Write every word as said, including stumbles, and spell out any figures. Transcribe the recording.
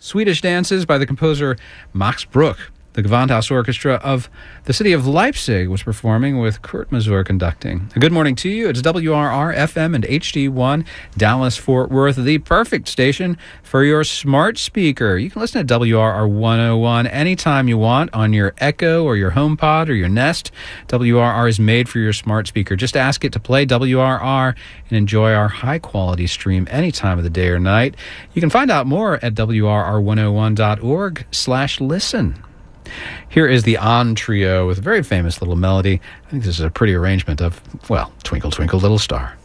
Swedish Dances by the composer Max Bruch. The Gewandhaus Orchestra of the city of Leipzig was performing with Kurt Masur conducting. A good morning to you. It's W R R F M and H D one, Dallas-Fort Worth, the perfect station for your smart speaker. You can listen to W R R one oh one anytime you want on your Echo or your HomePod or your Nest. W R R is made for your smart speaker. Just ask it to play W R R and enjoy our high-quality stream any time of the day or night. You can find out more at W R R one oh one dot org slash listen. Here is the On Trio with a very famous little melody. I think this is a pretty arrangement of, well, Twinkle, Twinkle, Little Star.